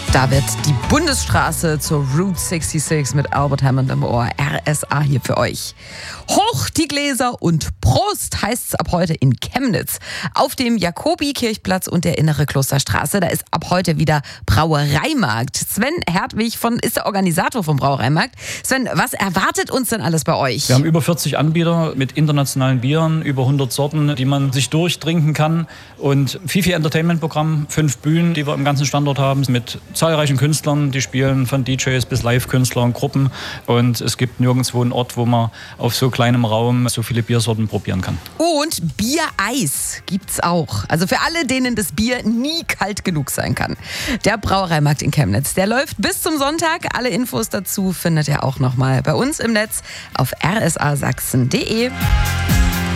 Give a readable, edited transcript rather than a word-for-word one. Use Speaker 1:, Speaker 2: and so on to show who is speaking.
Speaker 1: Da wird die Bundesstraße zur Route 66 mit Albert Hammond im Ohr. RSA hier für euch. Hoch die Gläser und Prost heißt's ab heute in Chemnitz. Auf dem Jakobi-Kirchplatz und der Innere Klosterstraße, da ist ab heute wieder Brauereimarkt. Sven Hertwig ist der Organisator vom Brauereimarkt. Sven, was erwartet uns denn alles bei euch?
Speaker 2: Wir haben über 40 Anbieter mit internationalen Bieren, über 100 Sorten, die man sich durchtrinken kann. Und viel Entertainment-Programm, 5 Bühnen, die wir im ganzen Standort haben, mit zahlreichen Künstlern, die spielen von DJs bis Live-Künstler und Gruppen. Und es gibt nirgendwo einen Ort, wo man auf so kleinem Raum so viele Biersorten probieren kann.
Speaker 1: Und Biereis gibt's auch. Also für alle, denen das Bier nie kalt genug sein kann. Der Brauereimarkt in Chemnitz, der läuft bis zum Sonntag. Alle Infos dazu findet ihr auch nochmal bei uns im Netz auf rsasachsen.de.